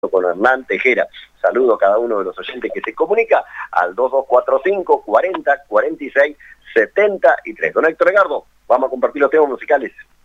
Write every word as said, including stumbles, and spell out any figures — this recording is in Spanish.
con Hernán Tejera. Saludo a cada uno de los oyentes que se comunica al dos dos cuatro cinco, cuarenta, cuarenta y seis, setenta y tres. Don Héctor Edgardo, vamos a compartir los temas musicales.